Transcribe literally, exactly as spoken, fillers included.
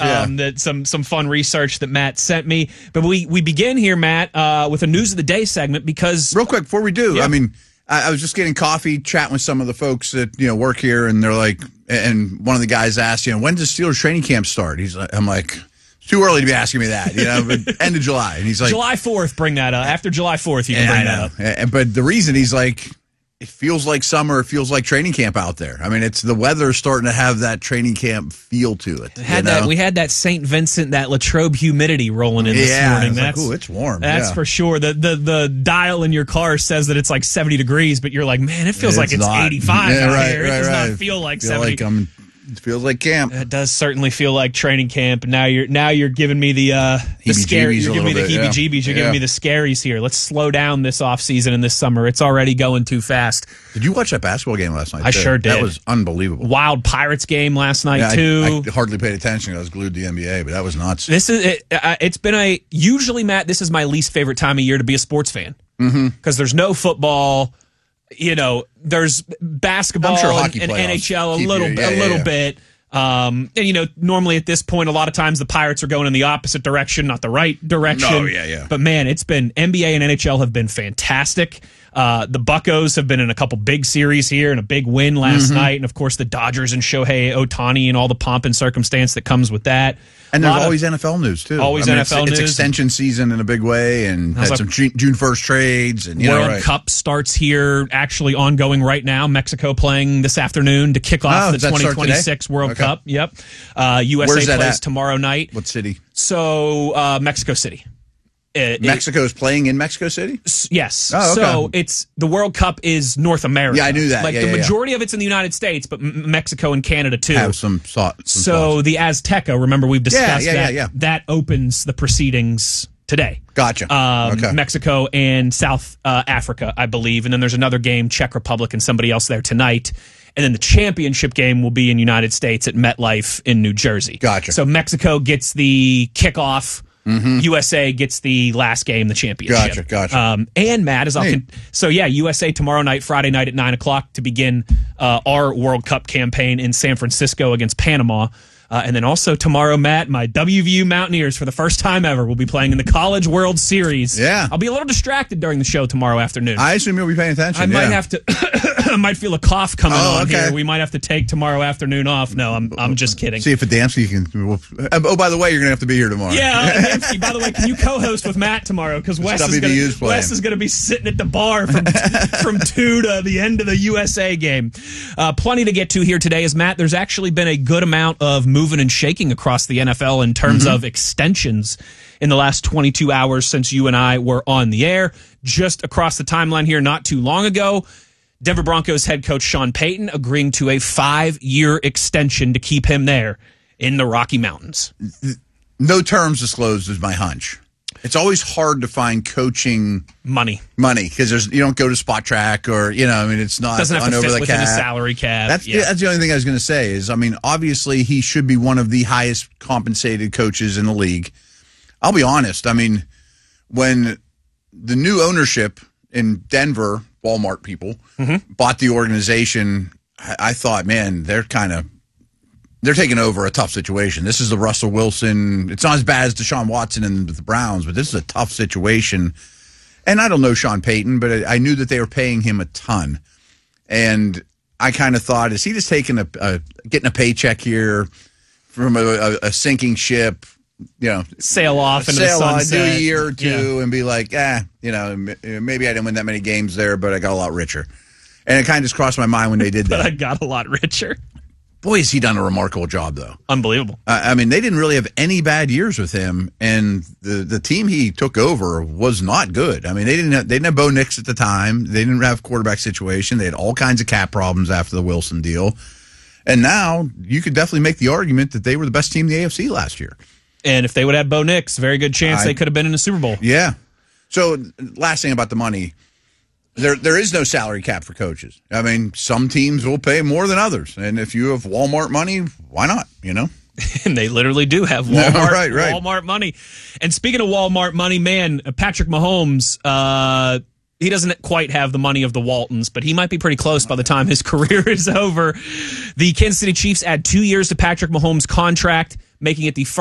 yeah. that some some fun research that Matt sent me. But we we begin here, Matt, uh, with a news of the day segment because real quick before we do, yeah. I mean, I, I was just getting coffee, chatting with some of the folks that you know work here, and they're like, and one of the guys asked, you know, when does Steelers training camp start? He's like, I'm like. Too early to be asking me that, you know, but end of July. And he's like, July fourth, bring that up. After July fourth, you can yeah, bring I that know. up. And, but the reason he's like, it feels like summer, it feels like training camp out there. I mean, it's the weather starting to have that training camp feel to it. Had you know? that, we had that Saint Vincent, that Latrobe humidity rolling in this yeah, morning. It's That's like, ooh, it's warm. That's yeah. for sure. The, the the dial in your car says that it's like seventy degrees, but you're like, man, it feels It's like it's not. eighty-five Yeah, out right, here. It right, does right. not feel like feel seventy. Like I'm, it feels like camp. It does certainly feel like training camp. Now you're now you're giving me the uh, the scary. Heebie-jeebies You're a giving me the little bit, heebie-jeebies. yeah. You're Yeah. giving me the scaries here. Let's slow down this off season and this summer. It's already going too fast. Did you watch that basketball game last night? I too? sure did. That was unbelievable. Wild Pirates game last night Yeah, too. I, I hardly paid attention. I was glued to the N B A, but that was nuts. This is it, uh, it's been a usually Matt. This is my least favorite time of year to be a sports fan because mm-hmm. there's no football. You know, there's basketball I'm sure and, hockey and playoffs N H L a keep little you- yeah, a yeah, little yeah. bit. Um, and you know, normally at this point, a lot of times the Pirates are going in the opposite direction, not the right direction. No, yeah, yeah. But man, it's been N B A and N H L have been fantastic. Uh, the Buccos have been in a couple big series here and a big win last Mm-hmm. night, and of course the Dodgers and Shohei Ohtani and all the pomp and circumstance that comes with that. And A there's lot of- always N F L news too. Always I mean, N F L it's, news. It's extension season in a big way, and How's had that- some June June first trades, and you World know, right. Cup starts here, actually ongoing right now. Mexico playing this afternoon to kick off Oh, the does that start twenty twenty-six today? World Okay. Cup. Yep. Uh, U S A Where's that plays at? tomorrow night. What city? So uh, Mexico City. It- it- Mexico's playing in Mexico City. yes. Oh, okay. So it's the World Cup is North America. Yeah, I knew that. Like Yeah, the yeah, yeah. majority of it's in the United States, but M- Mexico and Canada too. Have some thought. Some so thoughts. the Azteca, remember we've discussed yeah, yeah, that. yeah. That opens the proceedings today. Gotcha. Um, okay. Mexico and South uh, Africa, I believe. And then there's another game, Czech Republic and somebody else there tonight. And then the championship game will be in United States at MetLife in New Jersey. Gotcha. So Mexico gets the kickoff. Mm-hmm. U S A gets the last game, the championship. Gotcha, gotcha. Um, and Matt is Hey. con- so yeah, U S A tomorrow night, Friday night at nine o'clock to begin uh, our World Cup campaign in San Francisco against Panama. Uh, and then also tomorrow, Matt, my W V U Mountaineers, for the first time ever, will be playing in the College World Series. Yeah. I'll be a little distracted during the show tomorrow afternoon. I assume you'll be paying attention. I might yeah. have to. I might feel a cough coming Oh, on okay. here. We might have to take tomorrow afternoon off. No, I'm I'm just kidding. See if Adamski can. Well, oh, by the way, you're gonna have to be here tomorrow. Yeah, uh, Nancy, by the way, can you co-host with Matt tomorrow? Because Wes, is W V U's gonna, Wes playing. is going to be sitting at the bar from from two to the end of the U S A game. Uh, plenty to get to here today. As Matt, there's actually been a good amount of moving and shaking across the N F L in terms Mm-hmm. of extensions in the last twenty-two hours since you and I were on the air. Just across the timeline here, not too long ago, Denver Broncos head coach Sean Payton agreeing to a five-year extension to keep him there in the Rocky Mountains. No terms disclosed is my hunch. It's always hard to find coaching Money. money because there's you don't go to Spot Track or you know I mean it's not Doesn't have on to over fit the within cap. the salary cap. That's yeah. that's the only thing I was going to say is I mean obviously he should be one of the highest compensated coaches in the league. I'll be honest. I mean when the new ownership in Denver, Walmart people Mm-hmm. bought the organization, I, I thought, man, they're kind of they're taking over a tough situation. This is the Russell Wilson. It's not as bad as Deshaun Watson and the Browns, but this is a tough situation. And I don't know Sean Payton, but I, I knew that they were paying him a ton. And I kind of thought, is he just taking a, a getting a paycheck here from a, a, a sinking ship? You know, Sail off into sail the on, sunset. do a year or two, Yeah. and be like, eh, you know, m- maybe I didn't win that many games there, but I got a lot richer. And it kind of just crossed my mind when they did But that. I got a lot richer. Boy, has he done a remarkable job, though. Unbelievable. I I mean, they didn't really have any bad years with him, and the the team he took over was not good. I mean, they didn't have, they didn't have Bo Nix at the time. They didn't have quarterback situation. They had all kinds of cap problems after the Wilson deal, and now you could definitely make the argument that they were the best team in the A F C last year. And if they would have Bo Nix, very good chance I- they could have been in a Super Bowl. Yeah. So, last thing about the money. There, there is no salary cap for coaches. I mean, some teams will pay more than others, and if you have Walmart money, why not? You know, And they literally do have No, Walmart, right, right. Walmart money. And speaking of Walmart money, man, Patrick Mahomes, uh, he doesn't quite have the money of the Waltons, but he might be pretty close by the time his career is over. The Kansas City Chiefs add two years to Patrick Mahomes' contract, making it the first